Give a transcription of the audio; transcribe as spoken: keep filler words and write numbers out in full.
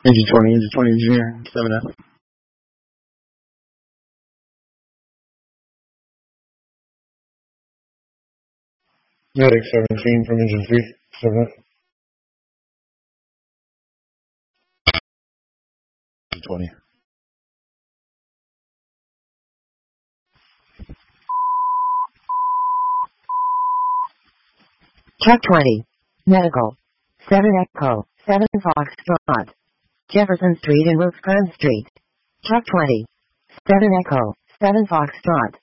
Engine twenty, engine twenty engineer, seven F. Medic seventeen from engine three, seven F. Engine twenty. Truck twenty. Medical. seven Echo, seven Foxtrot. Jefferson Street and Wilkes Street. Truck twenty. seven Echo, seven Foxtrot.